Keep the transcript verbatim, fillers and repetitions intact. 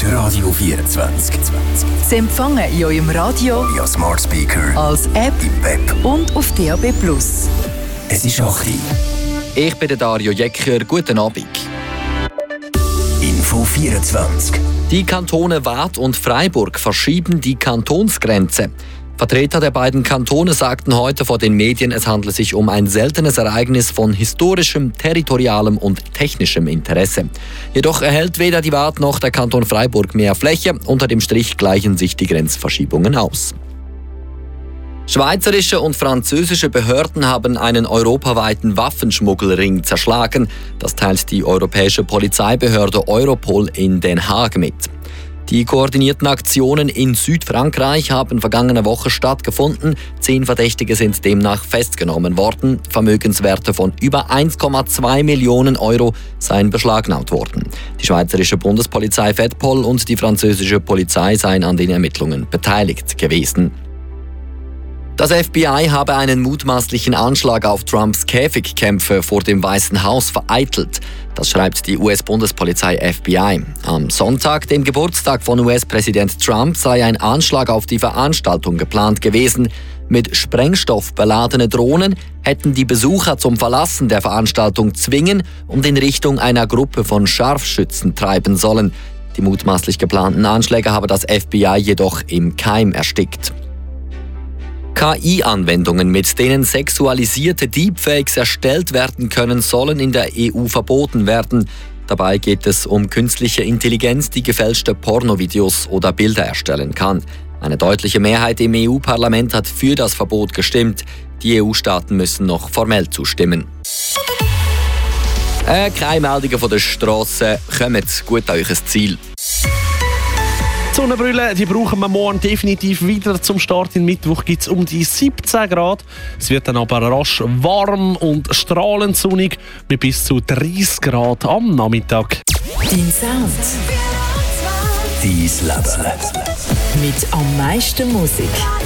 Radio vierundzwanzig. Sie empfangen in eurem Radio, via Smart Speaker, als App im Web und auf D A B plus. Es ist acht Uhr. Ich bin der Dario Jecker. Guten Abend. Info vierundzwanzig. Die Kantone Waadt und Freiburg verschieben die Kantonsgrenze. Vertreter der beiden Kantone sagten heute vor den Medien, es handle sich um ein seltenes Ereignis von historischem, territorialem und technischem Interesse. Jedoch erhält weder die Waadt noch der Kanton Freiburg mehr Fläche. Unter dem Strich gleichen sich die Grenzverschiebungen aus. Schweizerische und französische Behörden haben einen europaweiten Waffenschmuggelring zerschlagen. Das teilt die europäische Polizeibehörde Europol in Den Haag mit. Die koordinierten Aktionen in Südfrankreich haben vergangene Woche stattgefunden. Zehn Verdächtige sind demnach festgenommen worden. Vermögenswerte von über eins Komma zwei Millionen Euro seien beschlagnahmt worden. Die schweizerische Bundespolizei Fedpol und die französische Polizei seien an den Ermittlungen beteiligt gewesen. Das F B I habe einen mutmaßlichen Anschlag auf Trumps Käfigkämpfe vor dem Weißen Haus vereitelt. Das schreibt die U S-Bundespolizei F B I. Am Sonntag, dem Geburtstag von U S-Präsident Trump, sei ein Anschlag auf die Veranstaltung geplant gewesen. Mit Sprengstoff beladene Drohnen hätten die Besucher zum Verlassen der Veranstaltung zwingen und in Richtung einer Gruppe von Scharfschützen treiben sollen. Die mutmaßlich geplanten Anschläge habe das F B I jedoch im Keim erstickt. K I-Anwendungen, mit denen sexualisierte Deepfakes erstellt werden können, sollen in der E U verboten werden. Dabei geht es um künstliche Intelligenz, die gefälschte Pornovideos oder Bilder erstellen kann. Eine deutliche Mehrheit im E U-Parlament hat für das Verbot gestimmt. Die E U-Staaten müssen noch formell zustimmen. Äh, keine Meldungen von der Strasse. Kommt gut an euch Ziel. Die Sonnenbrille, die brauchen wir morgen definitiv wieder. Zum Start in Mittwoch gibt es um die siebzehn Grad. Es wird dann aber rasch warm und strahlend sonnig mit bis zu dreißig Grad am Nachmittag. Dein Sound. Dein Leben. Mit am meisten Musik.